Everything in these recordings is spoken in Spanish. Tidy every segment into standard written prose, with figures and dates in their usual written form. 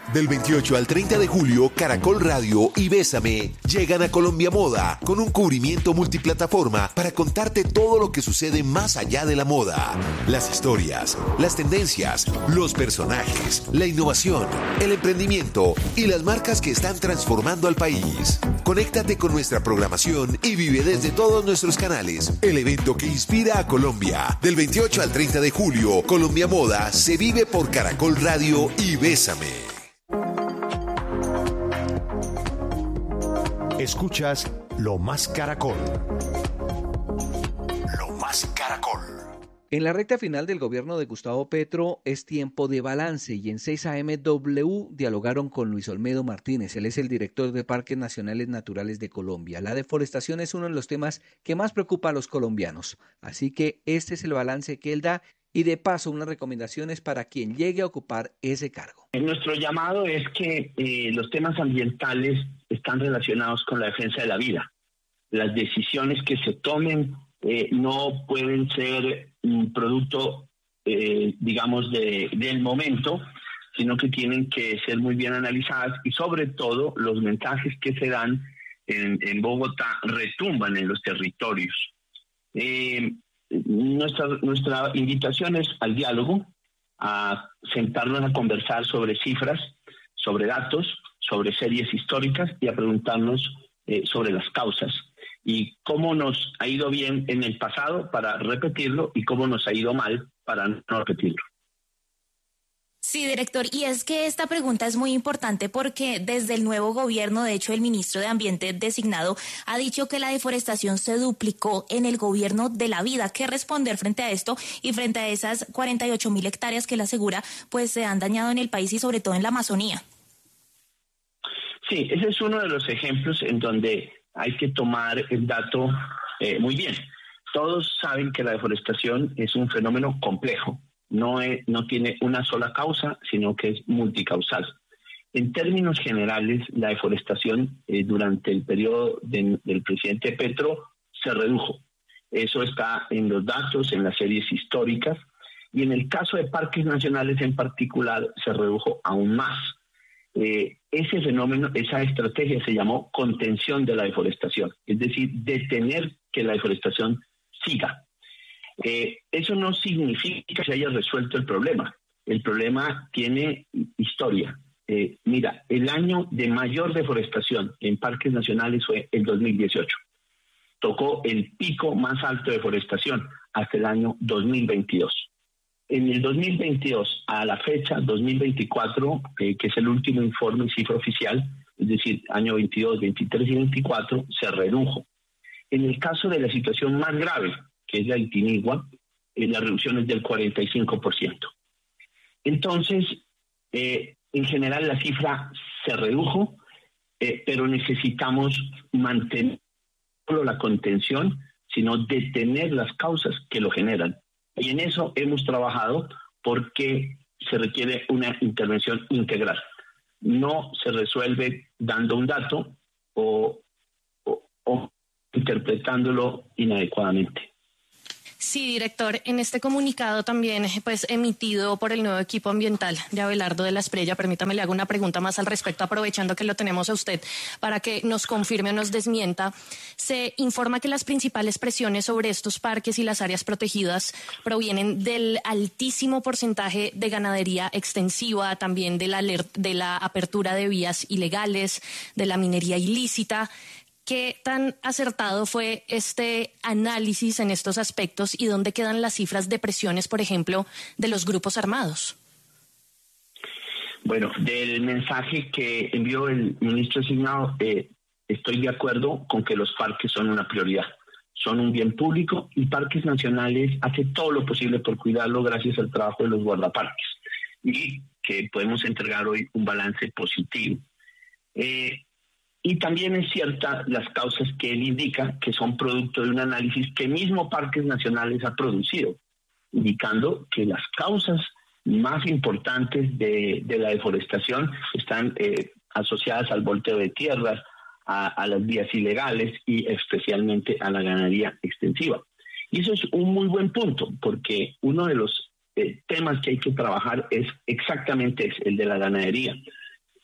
Del 28 al 30 de julio, Caracol Radio y Bésame llegan a Colombia Moda con un cubrimiento multiplataforma para contarte todo lo que sucede más allá de la moda. Las historias, las tendencias, los personajes, la innovación, el emprendimiento y las marcas que están transformando al país. Conéctate con nuestra programación y vive desde todos nuestros canales el evento que inspira a Colombia. Del 28 al 30 de julio, Colombia Moda se vive por Caracol Radio y Bésame. Escuchas Lo Más Caracol. Lo Más Caracol. En la recta final del gobierno de Gustavo Petro es tiempo de balance y en 6am dialogaron con Luis Olmedo Martínez. Él es el director de Parques Nacionales Naturales de Colombia. La deforestación es uno de los temas que más preocupa a los colombianos. Así que este es el balance que él da y de paso unas recomendaciones para quien llegue a ocupar ese cargo. Nuestro llamado es que los temas ambientales están relacionados con la defensa de la vida. Las decisiones que se tomen no pueden ser un producto, digamos, del momento, sino que tienen que ser muy bien analizadas y sobre todo los mensajes que se dan en Bogotá retumban en los territorios. Nuestra invitación es al diálogo, a sentarnos a conversar sobre cifras, sobre datos, sobre series históricas y a preguntarnos sobre las causas y cómo nos ha ido bien en el pasado para repetirlo y cómo nos ha ido mal para no repetirlo. Sí, director, y es que esta pregunta es muy importante porque desde el nuevo gobierno, de hecho, el ministro de Ambiente designado ha dicho que la deforestación se duplicó en el gobierno de la vida. ¿Qué responder frente a esto y frente a esas 48.000 hectáreas que él asegura pues se han dañado en el país y sobre todo en la Amazonía? Sí, ese es uno de los ejemplos en donde hay que tomar el dato muy bien. Todos saben que la deforestación es un fenómeno complejo. No tiene una sola causa, sino que es multicausal. En términos generales, la deforestación durante el periodo del presidente Petro se redujo. Eso está en los datos, en las series históricas, y en el caso de parques nacionales en particular se redujo aún más. Ese fenómeno, esa estrategia se llamó contención de la deforestación, es decir, detener que la deforestación siga. Eso no significa que se haya resuelto el problema. El problema tiene historia. Mira, el año de mayor deforestación en parques nacionales fue el 2018. Tocó el pico más alto de deforestación hasta el año 2022. En el 2022, a la fecha 2024, que es el último informe y cifra oficial, es decir, año 22, 23 y 24, se redujo. En el caso de la situación más grave, que es la Itinigua, la reducción es del 45%. Entonces, en general la cifra se redujo, pero necesitamos mantener no solo la contención, sino detener las causas que lo generan. Y en eso hemos trabajado porque se requiere una intervención integral. No se resuelve dando un dato o interpretándolo inadecuadamente. Sí, director, en este comunicado también pues emitido por el nuevo equipo ambiental de Abelardo de la Espriella, permítame le hago una pregunta más al respecto, aprovechando que lo tenemos a usted para que nos confirme o nos desmienta. Se informa que las principales presiones sobre estos parques y las áreas protegidas provienen del altísimo porcentaje de ganadería extensiva, también de la apertura de vías ilegales, de la minería ilícita. ¿Qué tan acertado fue este análisis en estos aspectos y dónde quedan las cifras de presiones, por ejemplo, de los grupos armados? Bueno, del mensaje que envió el ministro designado, estoy de acuerdo con que los parques son una prioridad. Son un bien público y Parques Nacionales hace todo lo posible por cuidarlo gracias al trabajo de los guardaparques y que podemos entregar hoy un balance positivo. Y también es cierta las causas que él indica, que son producto de un análisis que mismo Parques Nacionales ha producido, indicando que las causas más importantes de la deforestación están asociadas al volteo de tierras, a las vías ilegales y especialmente a la ganadería extensiva. Y eso es un muy buen punto, porque uno de los temas que hay que trabajar es exactamente el de la ganadería.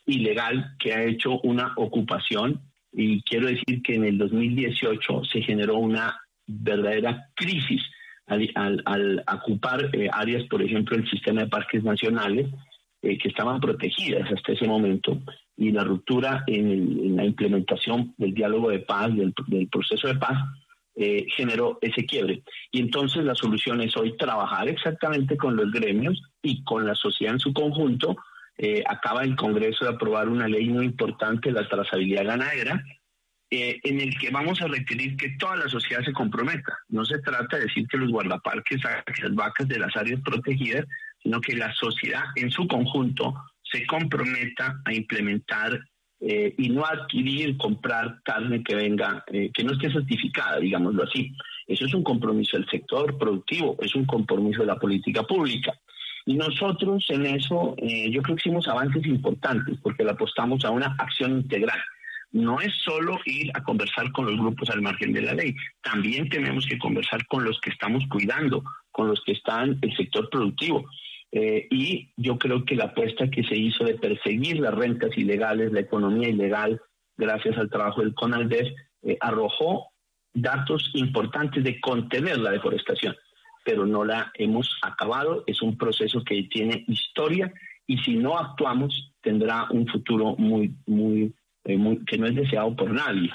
ilegal que ha hecho una ocupación, y quiero decir que en el 2018 se generó una verdadera crisis al ocupar áreas, por ejemplo, el sistema de parques nacionales, que estaban protegidas hasta ese momento, y la ruptura en la implementación del diálogo de paz, del proceso de paz, generó ese quiebre. Y entonces la solución es hoy trabajar exactamente con los gremios y con la sociedad en su conjunto. Acaba el Congreso de aprobar una ley muy importante, la trazabilidad ganadera, en el que vamos a requerir que toda la sociedad se comprometa. No se trata de decir que los guardaparques saquen las vacas de las áreas protegidas, sino que la sociedad en su conjunto se comprometa a implementar y no adquirir, comprar carne que venga, que no esté certificada, digámoslo así. Eso es un compromiso del sector productivo, es un compromiso de la política pública. Y nosotros en eso, yo creo que hicimos avances importantes, porque le apostamos a una acción integral. No es solo ir a conversar con los grupos al margen de la ley, también tenemos que conversar con los que estamos cuidando, con los que están el sector productivo. Y yo creo que la apuesta que se hizo de perseguir las rentas ilegales, la economía ilegal, gracias al trabajo del CONALDEF, arrojó datos importantes de contener la deforestación, pero no la hemos acabado. Es un proceso que tiene historia, y si no actuamos tendrá un futuro que no es deseado por nadie.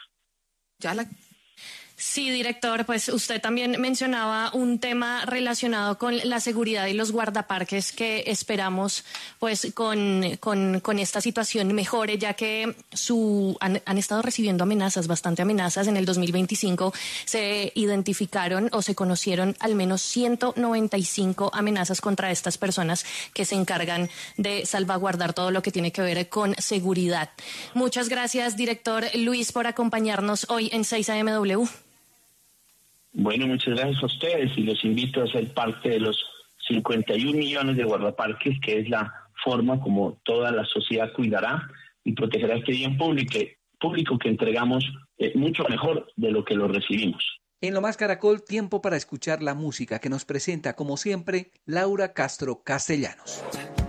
Sí, director, pues usted también mencionaba un tema relacionado con la seguridad y los guardaparques que esperamos pues con esta situación mejore, ya que han estado recibiendo bastante amenazas. En el 2025 se identificaron o se conocieron al menos 195 amenazas contra estas personas que se encargan de salvaguardar todo lo que tiene que ver con seguridad. Muchas gracias, director Luis, por acompañarnos hoy en 6AMW. Bueno, muchas gracias a ustedes, y los invito a ser parte de los 51 millones de guardaparques, que es la forma como toda la sociedad cuidará y protegerá este bien público que entregamos mucho mejor de lo que lo recibimos. En Lo Más Caracol, tiempo para escuchar la música que nos presenta, como siempre, Laura Castro Castellanos.